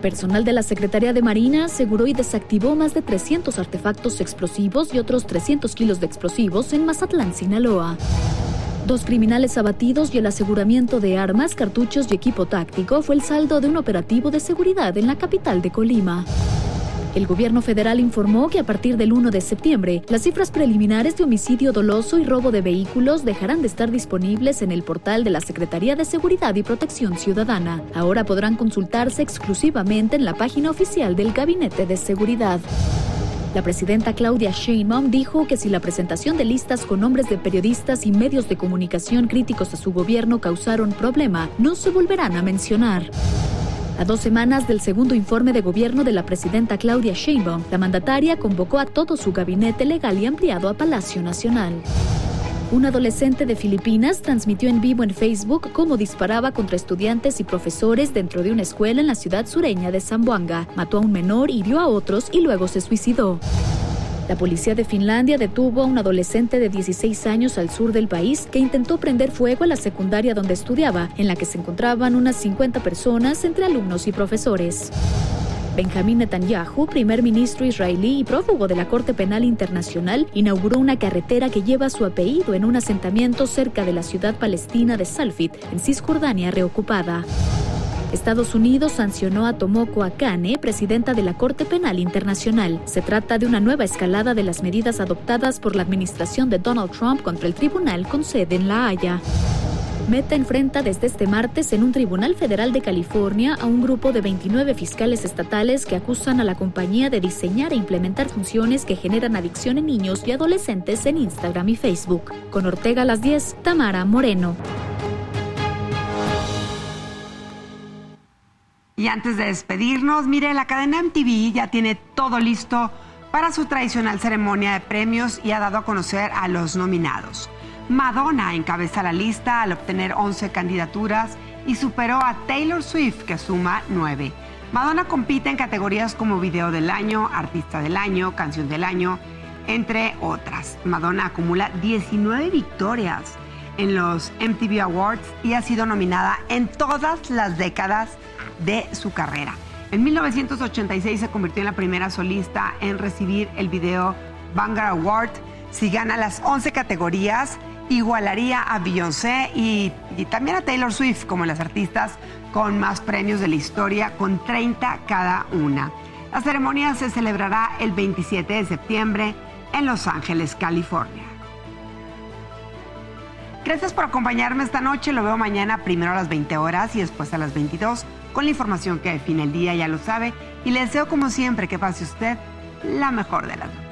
Personal de la Secretaría de Marina aseguró y desactivó más de 300 artefactos explosivos y otros 300 kilos de explosivos en Mazatlán, Sinaloa. 2 criminales abatidos y el aseguramiento de armas, cartuchos y equipo táctico fue el saldo de un operativo de seguridad en la capital de Colima. El gobierno federal informó que a partir del 1 de septiembre, las cifras preliminares de homicidio doloso y robo de vehículos dejarán de estar disponibles en el portal de la Secretaría de Seguridad y Protección Ciudadana. Ahora podrán consultarse exclusivamente en la página oficial del Gabinete de Seguridad. La presidenta Claudia Sheinbaum dijo que si la presentación de listas con nombres de periodistas y medios de comunicación críticos a su gobierno causaron problema, no se volverán a mencionar. A 2 semanas del segundo informe de gobierno de la presidenta Claudia Sheinbaum, la mandataria convocó a todo su gabinete legal y ampliado a Palacio Nacional. Un adolescente de Filipinas transmitió en vivo en Facebook cómo disparaba contra estudiantes y profesores dentro de una escuela en la ciudad sureña de Zamboanga. Mató a un menor, hirió a otros y luego se suicidó. La policía de Finlandia detuvo a un adolescente de 16 años al sur del país que intentó prender fuego a la secundaria donde estudiaba, en la que se encontraban unas 50 personas entre alumnos y profesores. Benjamín Netanyahu, primer ministro israelí y prófugo de la Corte Penal Internacional, inauguró una carretera que lleva su apellido en un asentamiento cerca de la ciudad palestina de Salfit, en Cisjordania reocupada. Estados Unidos sancionó a Tomoko Akane, presidenta de la Corte Penal Internacional. Se trata de una nueva escalada de las medidas adoptadas por la administración de Donald Trump contra el tribunal con sede en La Haya. Meta enfrenta desde este martes en un tribunal federal de California a un grupo de 29 fiscales estatales que acusan a la compañía de diseñar e implementar funciones que generan adicción en niños y adolescentes en Instagram y Facebook. Con Ortega a las 10, Tamara Moreno. Y antes de despedirnos, mire, la cadena MTV ya tiene todo listo para su tradicional ceremonia de premios y ha dado a conocer a los nominados. Madonna encabeza la lista al obtener 11 candidaturas y superó a Taylor Swift, que suma 9. Madonna compite en categorías como Video del Año, Artista del Año, Canción del Año, entre otras. Madonna acumula 19 victorias en los MTV Awards y ha sido nominada en todas las décadas de su carrera. En 1986 se convirtió en la primera solista en recibir el Video Vanguard Award. Si gana las 11 categorías, igualaría a Beyoncé y también a Taylor Swift como las artistas con más premios de la historia, con 30 cada una. La ceremonia se celebrará el 27 de septiembre en Los Ángeles, California. Gracias por acompañarme esta noche. Lo veo mañana primero a las 20 horas y después a las 22 con la información que define el día, ya lo sabe. Y le deseo como siempre que pase usted la mejor de las noches.